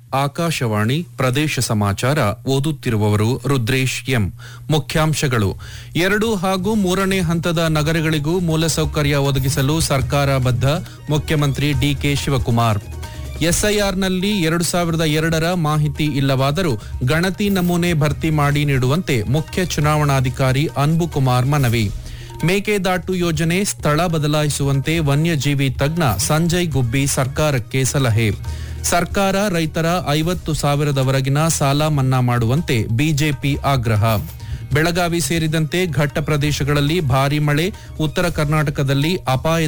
ಆಕಾಶವಾಣಿ ಪ್ರದೇಶ ಸಮಾಚಾರ ಓದುತ್ತಿರುವವರು ರುದ್ರೇಶ್ ಎಂ. ಮುಖ್ಯಾಂಶಗಳು: 2 ಹಾಗೂ 3ನೇ ಹಂತದ ನಗರಗಳಿಗೂ ಮೂಲಸೌಕರ್ಯ ಒದಗಿಸಲು ಸರ್ಕಾರ ಬದ್ಧ. ಮುಖ್ಯಮಂತ್ರಿ ಡಿಕೆ ಶಿವಕುಮಾರ್. ಎಸ್ಐಆರ್ನಲ್ಲಿ 2002ರ ಮಾಹಿತಿ ಇಲ್ಲವಾದರೂ ಗಣತಿ ನಮೂನೆ ಭರ್ತಿ ಮಾಡಿ ನೀಡುವಂತೆ ಮುಖ್ಯ ಚುನಾವಣಾಧಿಕಾರಿ ಅನ್ಬುಕುಮಾರ್ ಮನವಿ. ಮೇಕೆದಾಟು ಯೋಜನೆ ಸ್ಥಳ ಬದಲಾಯಿಸುವಂತೆ ವನ್ಯಜೀವಿ ತಜ್ಞ ಸಂಜಯ್ ಗುಬ್ಬಿ ಸರ್ಕಾರಕ್ಕೆ ಸಲಹೆ. ಸರ್ಕಾರ ರೈತರ 50,000ವರೆಗಿನ ಸಾಲ ಮನ್ನಾ ಮಾಡುವಂತೆ ಬಿಜೆಪಿ ಆಗ್ರಹ. ಬೆಳಗಾವಿ ಸೇರಿದಂತೆ ಘಟ್ಟ ಪ್ರದೇಶಗಳಲ್ಲಿ ಭಾರೀ ಮಳೆ, ಉತ್ತರ ಕರ್ನಾಟಕದಲ್ಲಿ ಅಪಾಯ